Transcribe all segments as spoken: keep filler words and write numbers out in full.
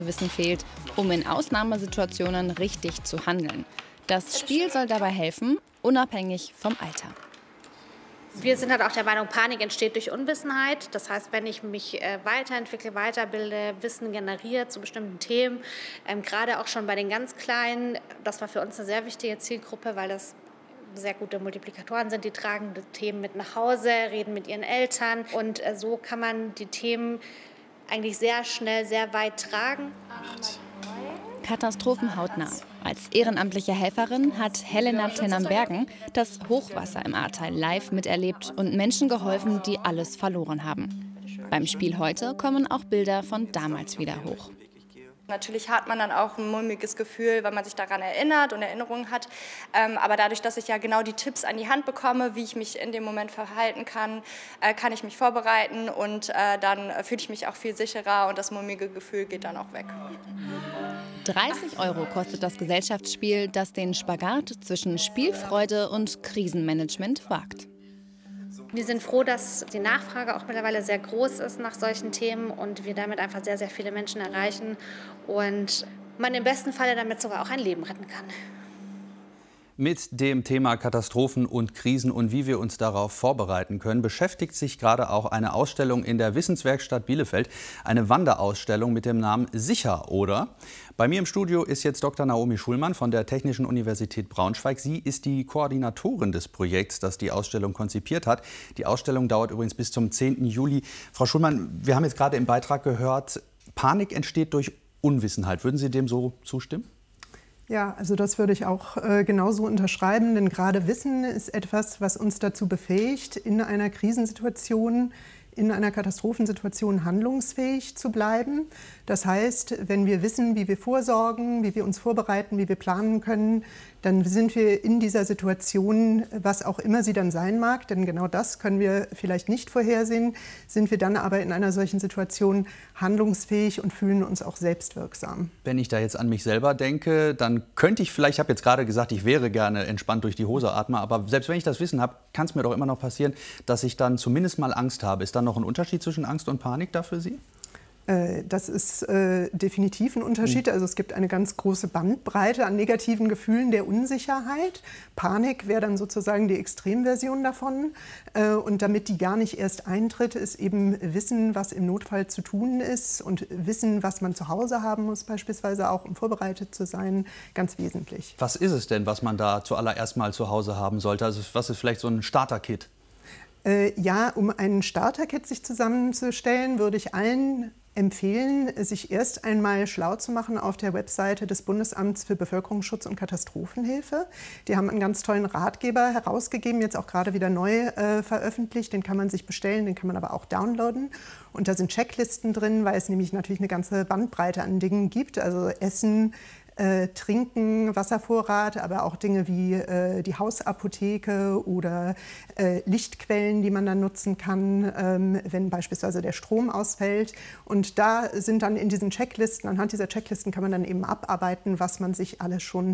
Wissen fehlt, um in Ausnahmesituationen richtig zu handeln. Das Spiel soll dabei helfen, unabhängig vom Alter. Wir sind halt auch der Meinung, Panik entsteht durch Unwissenheit. Das heißt, wenn ich mich äh, weiterentwickle, weiterbilde, Wissen generiere zu bestimmten Themen, ähm, gerade auch schon bei den ganz Kleinen, das war für uns eine sehr wichtige Zielgruppe, weil das sehr gute Multiplikatoren sind, die tragen die Themen mit nach Hause, reden mit ihren Eltern und äh, so kann man die Themen eigentlich sehr schnell, sehr weit tragen. Katastrophen hautnah. Als ehrenamtliche Helferin hat Helena Tennambergen das Hochwasser im Ahrtal live miterlebt und Menschen geholfen, die alles verloren haben. Beim Spiel heute kommen auch Bilder von damals wieder hoch. Natürlich hat man dann auch ein mulmiges Gefühl, weil man sich daran erinnert und Erinnerungen hat. Ähm, aber dadurch, dass ich ja genau die Tipps an die Hand bekomme, wie ich mich in dem Moment verhalten kann, äh, kann ich mich vorbereiten und äh, dann fühle ich mich auch viel sicherer und das mulmige Gefühl geht dann auch weg. dreißig Euro kostet das Gesellschaftsspiel, das den Spagat zwischen Spielfreude und Krisenmanagement wagt. Wir sind froh, dass die Nachfrage auch mittlerweile sehr groß ist nach solchen Themen und wir damit einfach sehr, sehr viele Menschen erreichen und man im besten Falle damit sogar auch ein Leben retten kann. Mit dem Thema Katastrophen und Krisen und wie wir uns darauf vorbereiten können, beschäftigt sich gerade auch eine Ausstellung in der Wissenswerkstatt Bielefeld. Eine Wanderausstellung mit dem Namen Sicher, oder? Bei mir im Studio ist jetzt Doktor Naomi Schulmann von der Technischen Universität Braunschweig. Sie ist die Koordinatorin des Projekts, das die Ausstellung konzipiert hat. Die Ausstellung dauert übrigens bis zum zehnten Juli. Frau Schulmann, wir haben jetzt gerade im Beitrag gehört, Panik entsteht durch Unwissenheit. Würden Sie dem so zustimmen? Ja, also das würde ich auch äh, genauso unterschreiben, denn gerade Wissen ist etwas, was uns dazu befähigt, in einer Krisensituation, in einer Katastrophensituation handlungsfähig zu bleiben. Das heißt, wenn wir wissen, wie wir vorsorgen, wie wir uns vorbereiten, wie wir planen können, dann sind wir in dieser Situation, was auch immer sie dann sein mag, denn genau das können wir vielleicht nicht vorhersehen, sind wir dann aber in einer solchen Situation handlungsfähig und fühlen uns auch selbstwirksam. Wenn ich da jetzt an mich selber denke, dann könnte ich vielleicht, ich habe jetzt gerade gesagt, ich wäre gerne entspannt durch die Hose atmen, aber selbst wenn ich das Wissen habe, kann es mir doch immer noch passieren, dass ich dann zumindest mal Angst habe. Ist da noch ein Unterschied zwischen Angst und Panik da für Sie? Das ist äh, definitiv ein Unterschied. Also es gibt eine ganz große Bandbreite an negativen Gefühlen der Unsicherheit. Panik wäre dann sozusagen die Extremversion davon. Äh, und damit die gar nicht erst eintritt, ist eben Wissen, was im Notfall zu tun ist und Wissen, was man zu Hause haben muss, beispielsweise auch, um vorbereitet zu sein, ganz wesentlich. Was ist es denn, was man da zuallererst mal zu Hause haben sollte? Also was ist vielleicht so ein Starter-Kit? Äh, ja, um ein Starter-Kit sich zusammenzustellen, würde ich allen empfehlen, sich erst einmal schlau zu machen auf der Webseite des Bundesamts für Bevölkerungsschutz und Katastrophenhilfe. Die haben einen ganz tollen Ratgeber herausgegeben, jetzt auch gerade wieder neu äh, veröffentlicht. Den kann man sich bestellen, den kann man aber auch downloaden. Und da sind Checklisten drin, weil es nämlich natürlich eine ganze Bandbreite an Dingen gibt. Also Essen, Äh, Trinken, Wasservorrat, aber auch Dinge wie äh, die Hausapotheke oder äh, Lichtquellen, die man dann nutzen kann, ähm, wenn beispielsweise der Strom ausfällt. Und da sind dann in diesen Checklisten, anhand dieser Checklisten kann man dann eben abarbeiten, was man sich alles schon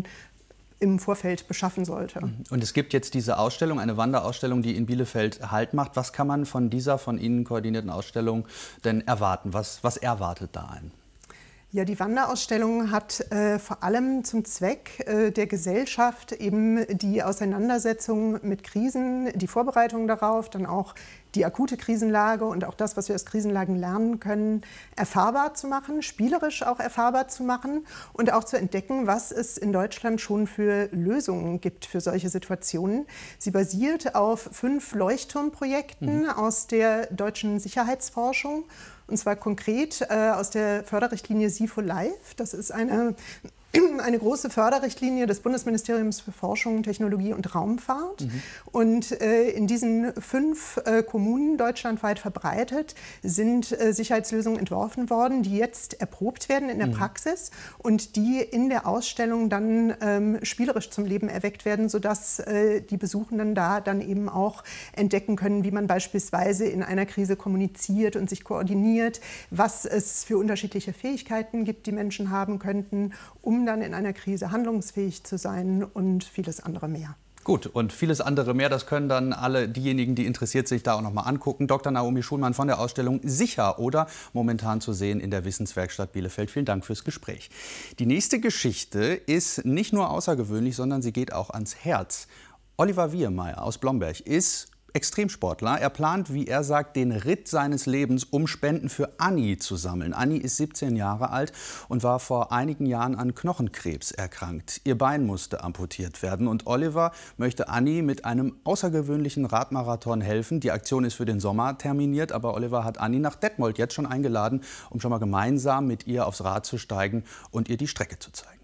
im Vorfeld beschaffen sollte. Und es gibt jetzt diese Ausstellung, eine Wanderausstellung, die in Bielefeld Halt macht. Was kann man von dieser von Ihnen koordinierten Ausstellung denn erwarten? Was, was erwartet da einen? Ja, die Wanderausstellung hat äh, vor allem zum Zweck äh, der Gesellschaft eben die Auseinandersetzung mit Krisen, die Vorbereitung darauf, dann auch die akute Krisenlage und auch das, was wir aus Krisenlagen lernen können, erfahrbar zu machen, spielerisch auch erfahrbar zu machen und auch zu entdecken, was es in Deutschland schon für Lösungen gibt für solche Situationen. Sie basiert auf fünf Leuchtturmprojekten mhm. aus der deutschen Sicherheitsforschung. Und zwar konkret äh, aus der Förderrichtlinie Sie for Life. Das ist eine, eine große Förderrichtlinie des Bundesministeriums für Forschung, Technologie und Raumfahrt. Mhm. Und äh, in diesen fünf äh, Kommunen deutschlandweit verbreitet sind äh, Sicherheitslösungen entworfen worden, die jetzt erprobt werden in der mhm. Praxis und die in der Ausstellung dann ähm, spielerisch zum Leben erweckt werden, sodass äh, die Besuchenden da dann eben auch entdecken können, wie man beispielsweise in einer Krise kommuniziert und sich koordiniert, was es für unterschiedliche Fähigkeiten gibt, die Menschen haben könnten, um dann in einer Krise handlungsfähig zu sein und vieles andere mehr. Gut, und vieles andere mehr, das können dann alle diejenigen, die interessiert sich, da auch noch mal angucken. Doktor Naomi Schulmann von der Ausstellung Sicher oder momentan zu sehen in der Wissenswerkstatt Bielefeld. Vielen Dank fürs Gespräch. Die nächste Geschichte ist nicht nur außergewöhnlich, sondern sie geht auch ans Herz. Oliver Wiehemeyer aus Blomberg ist Extremsportler. Er plant, wie er sagt, den Ritt seines Lebens, um Spenden für Anni zu sammeln. Anni ist siebzehn Jahre alt und war vor einigen Jahren an Knochenkrebs erkrankt. Ihr Bein musste amputiert werden und Oliver möchte Anni mit einem außergewöhnlichen Radmarathon helfen. Die Aktion ist für den Sommer terminiert, aber Oliver hat Anni nach Detmold jetzt schon eingeladen, um schon mal gemeinsam mit ihr aufs Rad zu steigen und ihr die Strecke zu zeigen.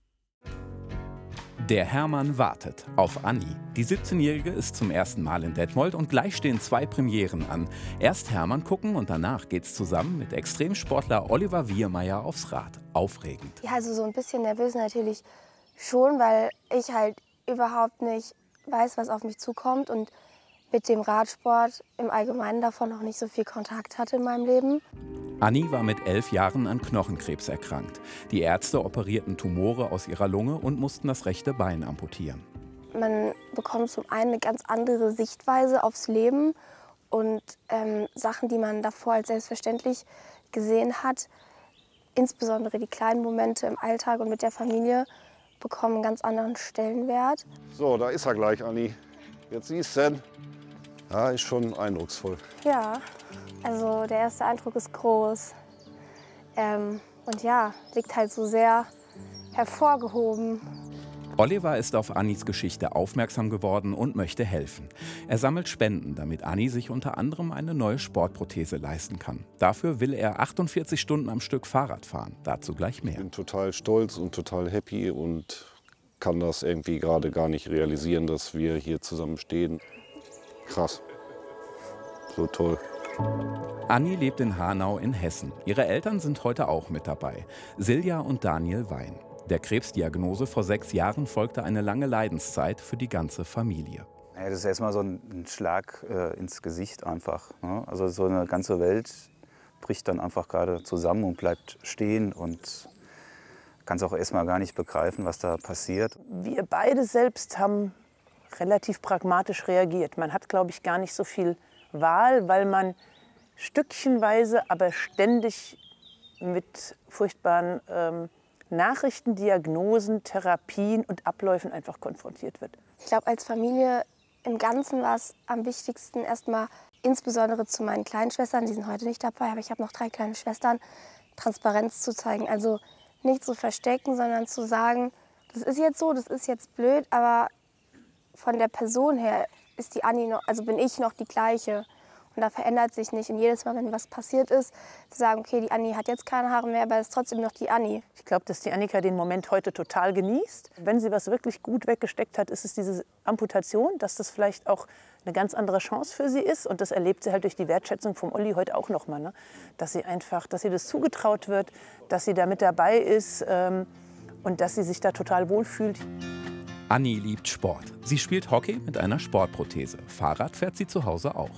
Der Hermann wartet auf Anni. Die siebzehnjährige ist zum ersten Mal in Detmold und gleich stehen zwei Premieren an. Erst Hermann gucken und danach geht's zusammen mit Extremsportler Oliver Wiehemeyer aufs Rad. Aufregend. Ja, also so ein bisschen nervös natürlich schon, weil ich halt überhaupt nicht weiß, was auf mich zukommt und mit dem Radsport im Allgemeinen davon noch nicht so viel Kontakt hatte in meinem Leben. Anni war mit elf Jahren an Knochenkrebs erkrankt. Die Ärzte operierten Tumore aus ihrer Lunge und mussten das rechte Bein amputieren. Man bekommt zum einen eine ganz andere Sichtweise aufs Leben und ähm, Sachen, die man davor als selbstverständlich gesehen hat, insbesondere die kleinen Momente im Alltag und mit der Familie, bekommen einen ganz anderen Stellenwert. So, da ist er gleich, Anni. Jetzt siehst du ihn. Ja, ist schon eindrucksvoll. Ja, also der erste Eindruck ist groß. Ähm, und ja, liegt halt so sehr hervorgehoben. Oliver ist auf Annis Geschichte aufmerksam geworden und möchte helfen. Er sammelt Spenden, damit Anni sich unter anderem eine neue Sportprothese leisten kann. Dafür will er achtundvierzig Stunden am Stück Fahrrad fahren. Dazu gleich mehr. Ich bin total stolz und total happy und kann das irgendwie gerade gar nicht realisieren, dass wir hier zusammen stehen. Krass. So toll. Anni lebt in Hanau in Hessen. Ihre Eltern sind heute auch mit dabei. Silja und Daniel Wein. Der Krebsdiagnose vor sechs Jahren folgte eine lange Leidenszeit für die ganze Familie. Ja, das ist erstmal so ein Schlag äh, ins Gesicht einfach. Ne? Also so eine ganze Welt bricht dann einfach gerade zusammen und bleibt stehen und kann es auch erstmal gar nicht begreifen, was da passiert. Wir beide selbst haben relativ pragmatisch reagiert. Man hat, glaube ich, gar nicht so viel Wahl, weil man stückchenweise, aber ständig mit furchtbaren ähm, Nachrichten, Diagnosen, Therapien und Abläufen einfach konfrontiert wird. Ich glaube, als Familie im Ganzen war es am wichtigsten, erstmal insbesondere zu meinen kleinen Schwestern, die sind heute nicht dabei, aber ich habe noch drei kleine Schwestern, Transparenz zu zeigen. Also nicht zu verstecken, sondern zu sagen, das ist jetzt so, das ist jetzt blöd, aber von der Person her ist die Anni noch, also bin ich noch die gleiche. Und da verändert sich nicht. Und jedes Mal, wenn was passiert ist, zu sagen, okay, die Anni hat jetzt keine Haare mehr, aber es ist trotzdem noch die Anni. Ich glaube, dass die Annika den Moment heute total genießt. Wenn sie was wirklich gut weggesteckt hat, ist es diese Amputation, dass das vielleicht auch eine ganz andere Chance für sie ist. Und das erlebt sie halt durch die Wertschätzung vom Olli heute auch noch mal, ne? Dass sie einfach, dass ihr das zugetraut wird, dass sie da mit dabei ist ähm, und dass sie sich da total wohlfühlt. Anni liebt Sport. Sie spielt Hockey mit einer Sportprothese. Fahrrad fährt sie zu Hause auch.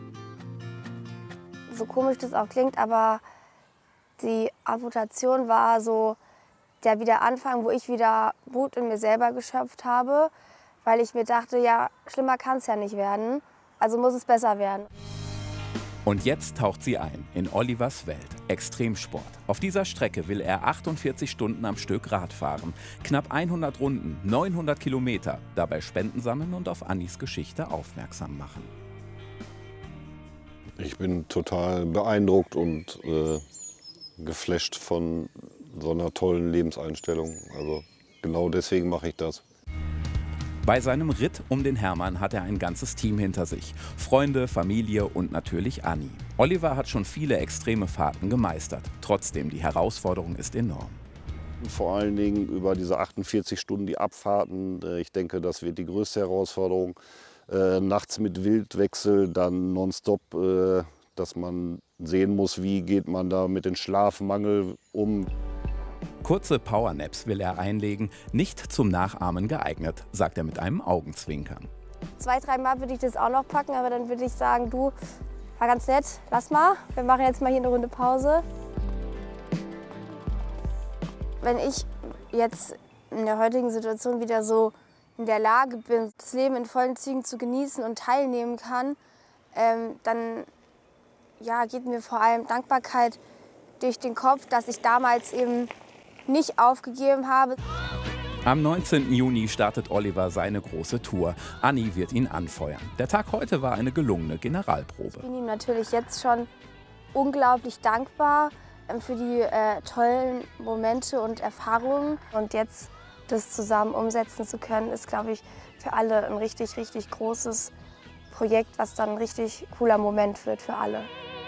So komisch das auch klingt, aber die Amputation war so der Wiederanfang, wo ich wieder Mut in mir selber geschöpft habe, weil ich mir dachte, ja, schlimmer kann es ja nicht werden, also muss es besser werden. Und jetzt taucht sie ein in Olivers Welt, Extremsport. Auf dieser Strecke will er achtundvierzig Stunden am Stück Rad fahren. Knapp hundert Runden, neunhundert Kilometer. Dabei Spenden sammeln und auf Annis Geschichte aufmerksam machen. Ich bin total beeindruckt und äh, geflasht von so einer tollen Lebenseinstellung. Also genau deswegen mache ich das. Bei seinem Ritt um den Hermann hat er ein ganzes Team hinter sich. Freunde, Familie und natürlich Anni. Oliver hat schon viele extreme Fahrten gemeistert. Trotzdem, die Herausforderung ist enorm. Vor allen Dingen über diese achtundvierzig Stunden die Abfahrten. Ich denke, das wird die größte Herausforderung. Äh, nachts mit Wildwechsel, dann nonstop, äh, dass man sehen muss, wie geht man da mit dem Schlafmangel um. Kurze Powernaps will er einlegen, nicht zum Nachahmen geeignet, sagt er mit einem Augenzwinkern. Zwei, dreimal würde ich das auch noch packen, aber dann würde ich sagen, du, war ganz nett, lass mal, wir machen jetzt mal hier eine Runde Pause. Wenn ich jetzt in der heutigen Situation wieder so in der Lage bin, das Leben in vollen Zügen zu genießen und teilnehmen kann, ähm, dann ja, geht mir vor allem Dankbarkeit durch den Kopf, dass ich damals eben nicht aufgegeben habe. Am neunzehnten Juni startet Oliver seine große Tour. Anni wird ihn anfeuern. Der Tag heute war eine gelungene Generalprobe. Ich bin ihm natürlich jetzt schon unglaublich dankbar für die äh, tollen Momente und Erfahrungen. Und jetzt das zusammen umsetzen zu können, ist, glaube ich, für alle ein richtig, richtig großes Projekt, was dann ein richtig cooler Moment wird für alle.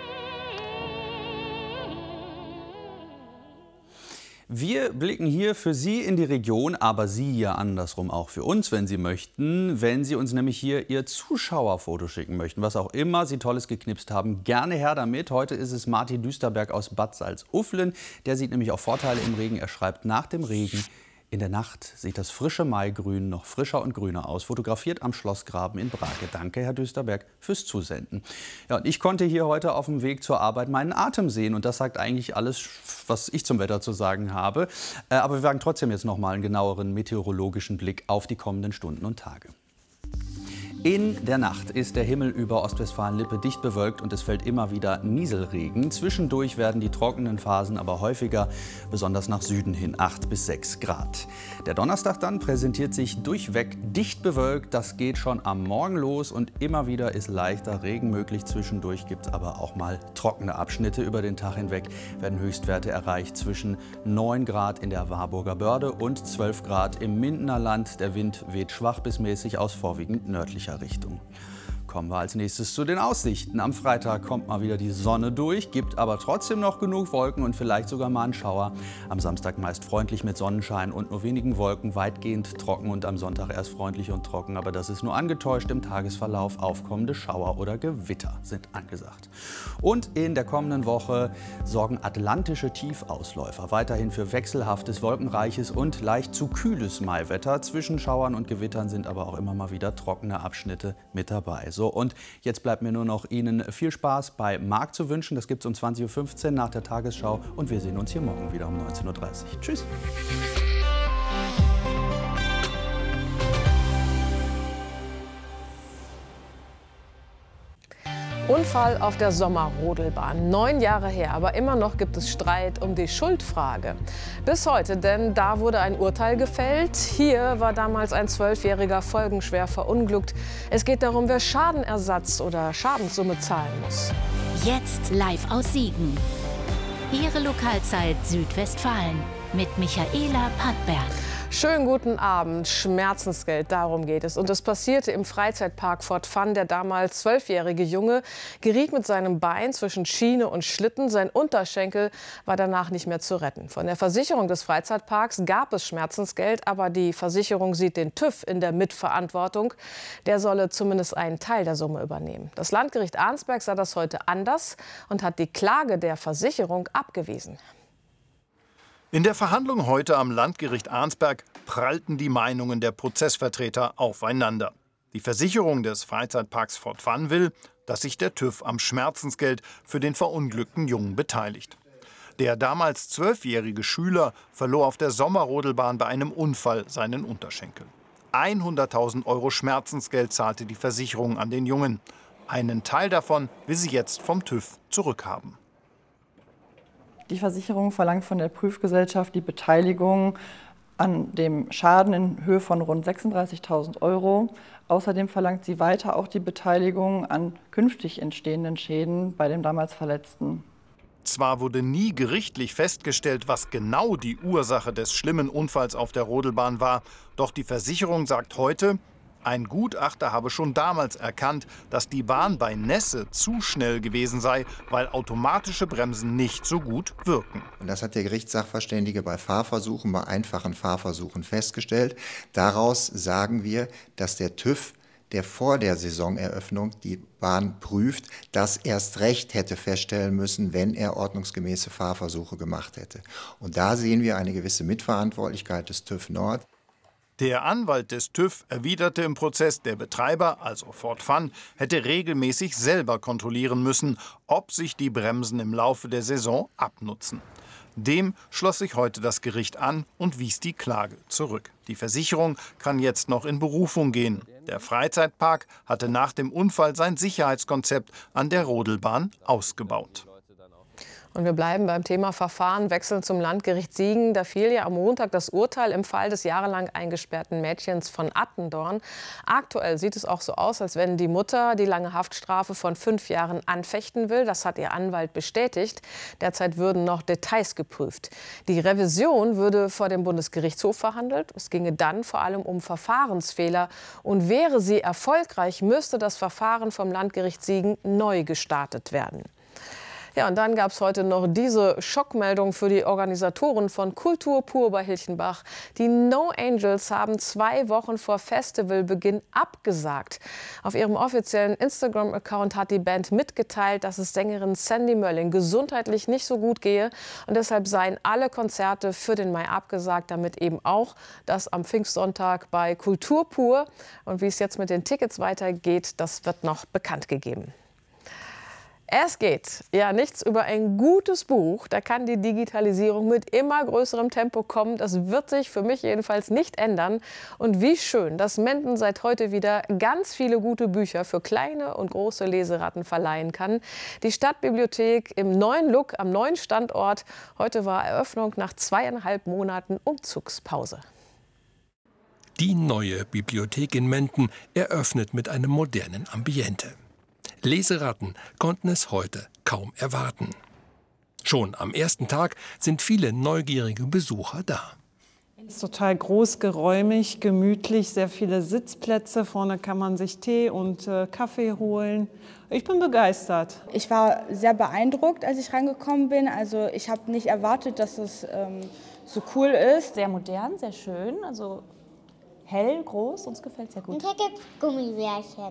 Wir blicken hier für Sie in die Region, aber Sie ja andersrum auch für uns, wenn Sie möchten. Wenn Sie uns nämlich hier Ihr Zuschauerfoto schicken möchten, was auch immer Sie Tolles geknipst haben, gerne her damit. Heute ist es Martin Düsterberg aus Bad Salzuflen. Der sieht nämlich auch Vorteile im Regen. Er schreibt: Nach dem Regen in der Nacht sieht das frische Maigrün noch frischer und grüner aus. Fotografiert am Schlossgraben in Brake. Danke, Herr Düsterberg, fürs Zusenden. Ja, und ich konnte hier heute auf dem Weg zur Arbeit meinen Atem sehen. Und das sagt eigentlich alles, was ich zum Wetter zu sagen habe. Äh, aber wir wagen trotzdem jetzt noch mal einen genaueren meteorologischen Blick auf die kommenden Stunden und Tage. In der Nacht ist der Himmel über Ostwestfalen-Lippe dicht bewölkt und es fällt immer wieder Nieselregen. Zwischendurch werden die trockenen Phasen aber häufiger, besonders nach Süden hin, acht bis sechs Grad. Der Donnerstag dann präsentiert sich durchweg dicht bewölkt. Das geht schon am Morgen los und immer wieder ist leichter Regen möglich. Zwischendurch gibt es aber auch mal trockene Abschnitte. Über den Tag hinweg werden Höchstwerte erreicht zwischen neun Grad in der Warburger Börde und zwölf Grad im Mindener Land. Der Wind weht schwach bis mäßig aus vorwiegend nördlicher Richtung. Kommen wir als nächstes zu den Aussichten. Am Freitag kommt mal wieder die Sonne durch, gibt aber trotzdem noch genug Wolken und vielleicht sogar mal einen Schauer. Am Samstag meist freundlich mit Sonnenschein und nur wenigen Wolken, weitgehend trocken und am Sonntag erst freundlich und trocken. Aber das ist nur angetäuscht. Im Tagesverlauf aufkommende Schauer oder Gewitter sind angesagt. Und in der kommenden Woche sorgen atlantische Tiefausläufer weiterhin für wechselhaftes, wolkenreiches und leicht zu kühles Maiwetter. Zwischen Schauern und Gewittern sind aber auch immer mal wieder trockene Abschnitte mit dabei. So, und jetzt bleibt mir nur noch Ihnen viel Spaß bei Marc zu wünschen. Das gibt es um zwanzig Uhr fünfzehn nach der Tagesschau und wir sehen uns hier morgen wieder um neunzehn Uhr dreißig. Tschüss! Unfall auf der Sommerrodelbahn. Neun Jahre her, aber immer noch gibt es Streit um die Schuldfrage. Bis heute, denn da wurde ein Urteil gefällt. Hier war damals ein Zwölfjähriger folgenschwer verunglückt. Es geht darum, wer Schadenersatz oder Schadenssumme zahlen muss. Jetzt live aus Siegen. Ihre Lokalzeit Südwestfalen mit Michaela Pattberg. Schönen guten Abend. Schmerzensgeld, darum geht es. Und es passierte im Freizeitpark Fort Fun. Der damals zwölfjährige Junge geriet mit seinem Bein zwischen Schiene und Schlitten. Sein Unterschenkel war danach nicht mehr zu retten. Von der Versicherung des Freizeitparks gab es Schmerzensgeld, aber die Versicherung sieht den TÜV in der Mitverantwortung. Der solle zumindest einen Teil der Summe übernehmen. Das Landgericht Arnsberg sah das heute anders und hat die Klage der Versicherung abgewiesen. In der Verhandlung heute am Landgericht Arnsberg prallten die Meinungen der Prozessvertreter aufeinander. Die Versicherung des Freizeitparks Fort Fun will, dass sich der TÜV am Schmerzensgeld für den verunglückten Jungen beteiligt. Der damals zwölfjährige Schüler verlor auf der Sommerrodelbahn bei einem Unfall seinen Unterschenkel. hunderttausend Euro Schmerzensgeld zahlte die Versicherung an den Jungen. Einen Teil davon will sie jetzt vom TÜV zurückhaben. Die Versicherung verlangt von der Prüfgesellschaft die Beteiligung an dem Schaden in Höhe von rund sechsunddreißigtausend Euro. Außerdem verlangt sie weiter auch die Beteiligung an künftig entstehenden Schäden bei dem damals Verletzten. Zwar wurde nie gerichtlich festgestellt, was genau die Ursache des schlimmen Unfalls auf der Rodelbahn war, doch die Versicherung sagt heute, ein Gutachter habe schon damals erkannt, dass die Bahn bei Nässe zu schnell gewesen sei, weil automatische Bremsen nicht so gut wirken. Und das hat der Gerichtssachverständige bei Fahrversuchen, bei einfachen Fahrversuchen festgestellt. Daraus sagen wir, dass der TÜV, der vor der Saisoneröffnung die Bahn prüft, das erst recht hätte feststellen müssen, wenn er ordnungsgemäße Fahrversuche gemacht hätte. Und da sehen wir eine gewisse Mitverantwortlichkeit des TÜV Nord. Der Anwalt des TÜV erwiderte im Prozess, der Betreiber, also Fort Fun, hätte regelmäßig selber kontrollieren müssen, ob sich die Bremsen im Laufe der Saison abnutzen. Dem schloss sich heute das Gericht an und wies die Klage zurück. Die Versicherung kann jetzt noch in Berufung gehen. Der Freizeitpark hatte nach dem Unfall sein Sicherheitskonzept an der Rodelbahn ausgebaut. Und wir bleiben beim Thema Verfahren, wechseln zum Landgericht Siegen. Da fiel ja am Montag das Urteil im Fall des jahrelang eingesperrten Mädchens von Attendorn. Aktuell sieht es auch so aus, als wenn die Mutter die lange Haftstrafe von fünf Jahren anfechten will. Das hat ihr Anwalt bestätigt. Derzeit würden noch Details geprüft. Die Revision würde vor dem Bundesgerichtshof verhandelt. Es ginge dann vor allem um Verfahrensfehler. Und wäre sie erfolgreich, müsste das Verfahren vom Landgericht Siegen neu gestartet werden. Ja, und dann gab es heute noch diese Schockmeldung für die Organisatoren von Kultur pur bei Hilchenbach. Die No Angels haben zwei Wochen vor Festivalbeginn abgesagt. Auf ihrem offiziellen Instagram-Account hat die Band mitgeteilt, dass es Sängerin Sandy Mölling gesundheitlich nicht so gut gehe. Und deshalb seien alle Konzerte für den Mai abgesagt, damit eben auch das am Pfingstsonntag bei Kultur pur. Und wie es jetzt mit den Tickets weitergeht, das wird noch bekannt gegeben. Es geht ja nichts über ein gutes Buch. Da kann die Digitalisierung mit immer größerem Tempo kommen. Das wird sich für mich jedenfalls nicht ändern. Und wie schön, dass Menden seit heute wieder ganz viele gute Bücher für kleine und große Leseratten verleihen kann. Die Stadtbibliothek im neuen Look am neuen Standort. Heute war Eröffnung nach zweieinhalb Monaten Umzugspause. Die neue Bibliothek in Menden eröffnet mit einem modernen Ambiente. Leseratten konnten es heute kaum erwarten. Schon am ersten Tag sind viele neugierige Besucher da. Es ist total groß, geräumig, gemütlich, sehr viele Sitzplätze. Vorne kann man sich Tee und äh, Kaffee holen. Ich bin begeistert. Ich war sehr beeindruckt, als ich reingekommen bin. Also ich habe nicht erwartet, dass es ähm, so cool ist. Sehr modern, sehr schön, also hell, groß, uns gefällt es sehr gut. Und hier gibt es Gummibärchen.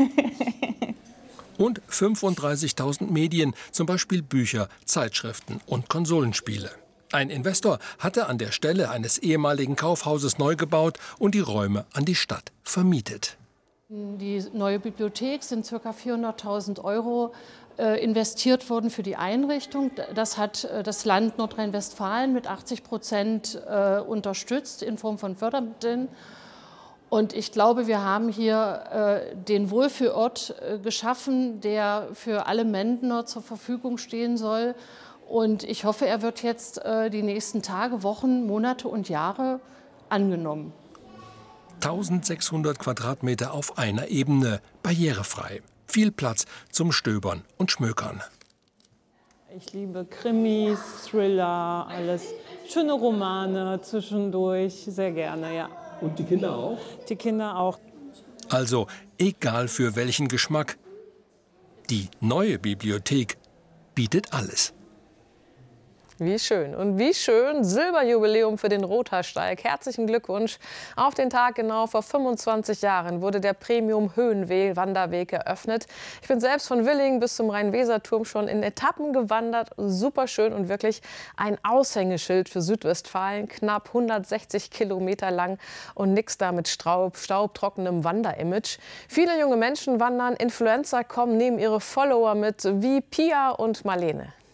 Und fünfunddreißigtausend Medien, zum Beispiel Bücher, Zeitschriften und Konsolenspiele. Ein Investor hatte an der Stelle eines ehemaligen Kaufhauses neu gebaut und die Räume an die Stadt vermietet. Die neue Bibliothek sind ca. vierhunderttausend Euro äh, investiert worden für die Einrichtung. Das hat äh, das Land Nordrhein-Westfalen mit achtzig Prozent äh, unterstützt in Form von Fördermitteln. Und ich glaube, wir haben hier äh, den Wohlfühlort äh, geschaffen, der für alle Mendener zur Verfügung stehen soll. Und ich hoffe, er wird jetzt äh, die nächsten Tage, Wochen, Monate und Jahre angenommen. eintausendsechshundert Quadratmeter auf einer Ebene, barrierefrei. Viel Platz zum Stöbern und Schmökern. Ich liebe Krimis, Thriller, alles. Schöne Romane zwischendurch, sehr gerne, ja. Und die Kinder auch? Die Kinder auch. Also egal für welchen Geschmack. Die neue Bibliothek bietet alles. Wie schön. Und wie schön, Silberjubiläum für den Rothaarsteig. Herzlichen Glückwunsch. Auf den Tag genau vor fünfundzwanzig Jahren wurde der Premium-Höhenwanderweg eröffnet. Ich bin selbst von Willingen bis zum Rhein-Weser-Turm schon in Etappen gewandert. Super schön und wirklich ein Aushängeschild für Südwestfalen. Knapp hundertsechzig Kilometer lang und nix da mit Staub, staubtrockenem Wanderimage. Viele junge Menschen wandern, Influencer kommen, nehmen ihre Follower mit, wie Pia und Marlene.